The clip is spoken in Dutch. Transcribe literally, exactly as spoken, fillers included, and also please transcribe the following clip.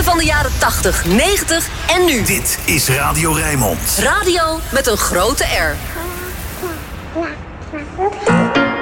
van de jaren tachtig, negentig en nu. Dit is Radio Rijnmond. Radio met een grote R.